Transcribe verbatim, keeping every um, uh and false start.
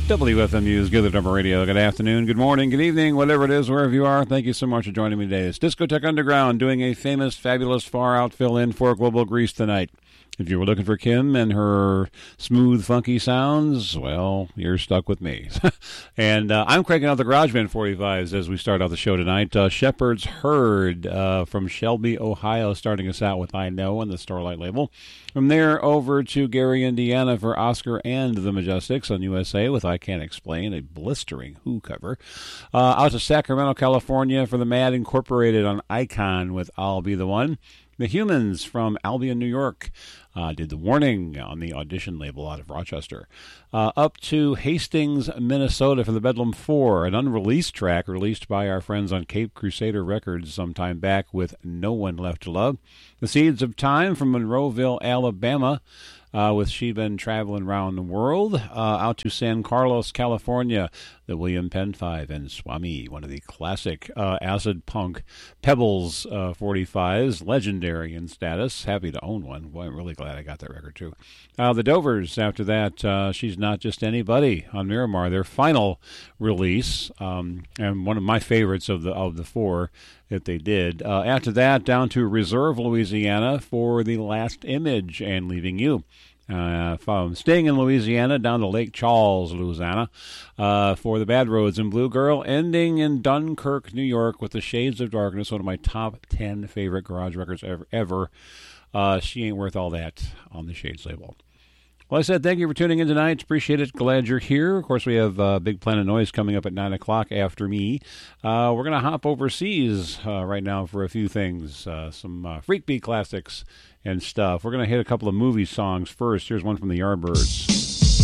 W F M U's Good Number Radio. Good afternoon, good morning, good evening, whatever it is, wherever you are. Thank you so much for joining me today. It's Discotheque Underground doing a famous, fabulous, far-out fill-in for Global Grease tonight. If you were looking for Kim and her smooth, funky sounds, well, you're stuck with me. and uh, I'm cranking out the GarageBand forty-fives as we start out the show tonight. Uh, Shepherd's Herd uh, from Shelby, Ohio, starting us out with I Know on the Starlight label. From there over to Gary, Indiana for Oscar and the Majestics on U S A with I Can't Explain, a blistering Who cover. Uh, out to Sacramento, California for the Mad Incorporated on Icon with I'll Be the One. The Humans from Albion, New York, uh, did The Warning on the Audition label out of Rochester. Uh, up to Hastings, Minnesota for the Bedlam Four, an unreleased track released by our friends on Cape Crusader Records some time back with No One Left to Love. The Seeds of Time from Monroeville, Alabama, uh, with She Been Traveling Around the World. Uh, out to San Carlos, California, the William Penn Five and Swami, one of the classic uh, acid punk Pebbles uh, forty-fives, legendary in status. Happy to own one. Boy, I'm really glad I got that record too. Uh, the Dovers, after that, uh, She's Not Just Anybody on Miramar, their final release, um, and one of my favorites of the of the four that they did. Uh, after that, down to Reserve, Louisiana for The Last Image and Leaving You. Uh, from staying in Louisiana down to Lake Charles, Louisiana, uh, for the Bad Roads and Blue Girl, ending in Dunkirk, New York, with the Shades of Darkness, one of my top ten favorite garage records ever. ever. Uh, she Ain't Worth All That on the Shades label. Well, I said thank you for tuning in tonight. Appreciate it. Glad you're here. Of course, we have uh, Big Planet Noise coming up at nine o'clock after me. Uh, we're going to hop overseas uh, right now for a few things, uh, some uh, Freak Beat classics and stuff. We're going to hit a couple of movie songs first. Here's one from the Yardbirds.